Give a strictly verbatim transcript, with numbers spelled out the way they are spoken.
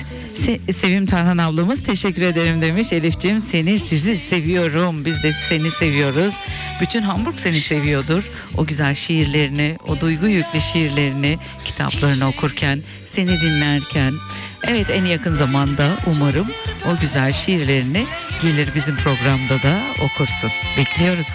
Se- Sevim Tarhan ablamız teşekkür ederim demiş. Elif'ciğim seni sizi seviyorum. Biz de seni seviyoruz. Bütün Hamburg seni seviyordur. O güzel şiirlerini, o duygu yüklü şiirlerini, kitaplarını okurken, seni dinlerken. Evet, en yakın zamanda umarım o güzel şiirlerini gelir bizim programda da okursun. Bekliyoruz.